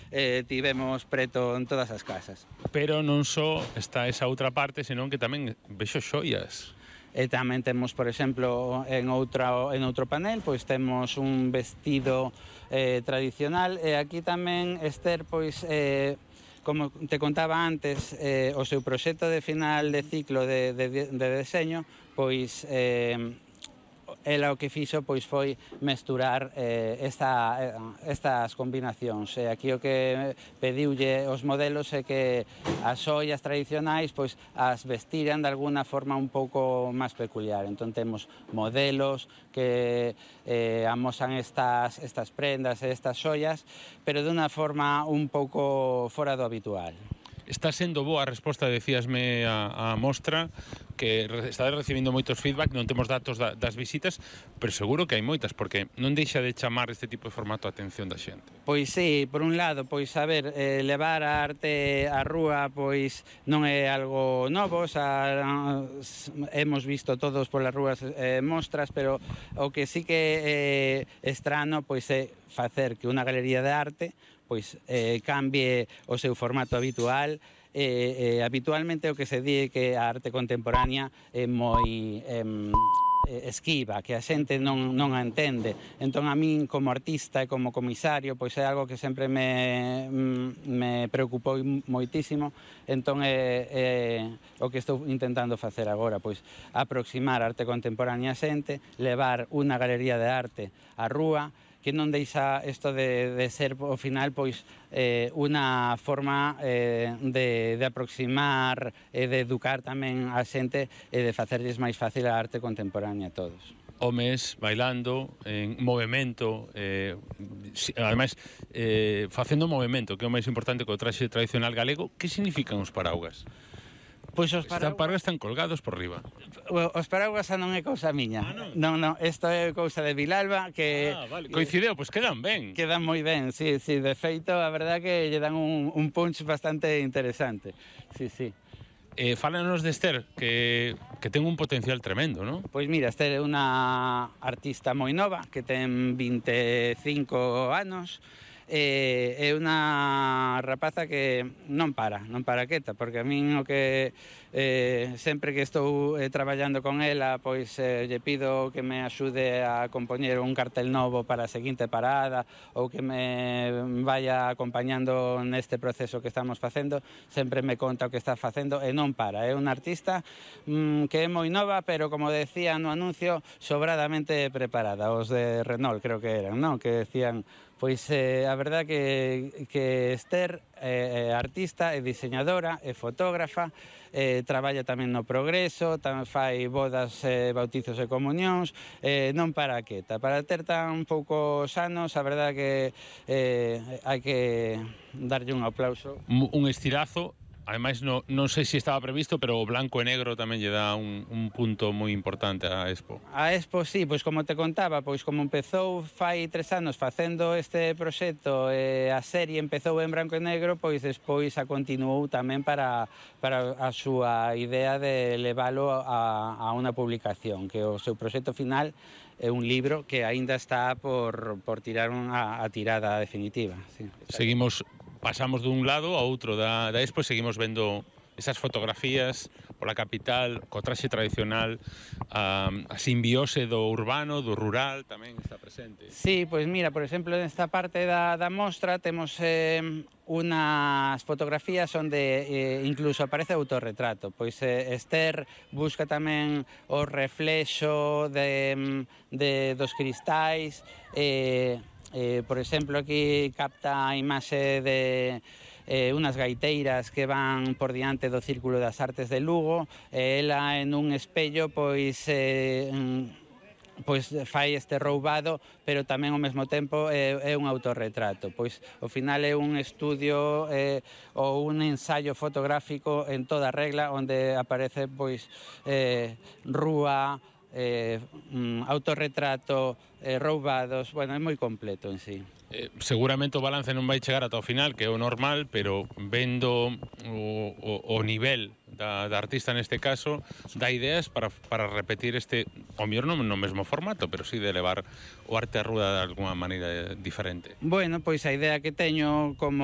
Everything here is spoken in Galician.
tivemos preto en todas as casas. Pero non só está esa outra parte, senón que tamén vexo xoias. E tamén temos, por exemplo, en outro panel, pois temos un vestido tradicional, e aquí tamén Esther, pois, como te contaba antes, o seu proxecto de final de ciclo de deseño, pois ela o que fixo pois foi mesturar estas combinacións. E aquí o que pediulle os modelos é que as xoias tradicionais pois as vestiran de alguna forma un pouco máis peculiar. Entón temos modelos que amosan estas prendas e estas xoias, pero de unha forma un pouco fora do habitual. Está sendo boa a resposta, decíasme a mostra, que está recibindo moitos feedback, non temos datos das visitas, pero seguro que hai moitas, porque non deixa de chamar este tipo de formato a atención da xente. Pois sí, por un lado, pois a ver, levar a arte á rúa pois non é algo novo, hemos visto todos polas rúas mostras, pero o que sí que é estrano pois é facer que unha galería de arte pois cambie o seu formato habitual. Habitualmente o que se di é que a arte contemporánea é moi esquiva, que a xente non a entende. Entón a min como artista e como comisario pois é algo que sempre me preocupou moitísimo. Entón o que estou intentando facer agora, pois aproximar a arte contemporánea a xente, levar unha galería de arte á rúa, que non deixa isto de ser, ao final, pois unha forma de aproximar e de educar tamén a xente e de facerlles máis fácil a arte contemporánea a todos. Homes bailando, en movimento, ademais, facendo movimento, que é o máis importante co traxe tradicional galego. Que significan os paraugas? Pois os paraugas están colgados por riba. Os paraugas non é cousa miña. Non, isto é cousa de Vilalba que... Vale, coincideu, pois quedan ben. Quedan moi ben, sí, de feito, a verdad que lle dan un punch bastante interesante. Sí. Fálanos de Esther, que ten un potencial tremendo, non? Pois mira, Esther é unha artista moi nova, que ten 25 anos, é unha rapaza que non para quieta, porque a min o que sempre que estou traballando con ela, pois lle pido que me axude a compoñer un cartel novo para a seguinte parada, ou que me vaya acompañando neste proceso que estamos facendo, sempre me conta o que está facendo e non para. É unha artista que é moi nova, pero como decía no anuncio, sobradamente preparada. Os de Renault creo que eran, non? Que decían... Pois a verdad que Esther é artista, é diseñadora, é fotógrafa, traballa tamén no Progreso, tamén fai bodas, bautizos e comunións, non para quieta. Para ter tan poucos anos, a verdad que hai que darlle un aplauso. Un estirazo. Ademais, non sei se estaba previsto, pero o blanco e negro tamén lle dá un punto moi importante á Expo. A Expo, sí, pois como te contaba, pois como empezou fai 3 anos facendo este proxecto, a serie empezou en branco e negro, pois despois a continuou tamén para a súa idea de levalo a unha publicación, que o seu proxecto final é un libro que aínda está por tirar a tirada definitiva. Sí. Pasamos dun lado a outro da Expo e seguimos vendo esas fotografías pola capital, co traxe tradicional, a simbiose do urbano, do rural, tamén está presente. Sí, pois mira, por exemplo, nesta parte da mostra temos unas fotografías onde incluso aparece autorretrato. Pois Esther busca tamén o reflexo dos cristais, por exemplo, aquí capta a imaxe de unas gaiteiras que van por diante do Círculo das Artes de Lugo, e ela en un espello pois fai este roubado, pero tamén ao mesmo tempo é un autorretrato. Pois ao final é un estudio ou un ensaio fotográfico en toda regla, onde aparece pois rúa, autorretrato, roubados, bueno, é moi completo en sí. Seguramente o balance non vai chegar ata o final, que é o normal, pero vendo o nivel da artista neste caso, dá ideas para repetir ao mellor non no mesmo formato, pero sí de levar o arte á rúa de alguma maneira diferente. Bueno, pois a idea que teño como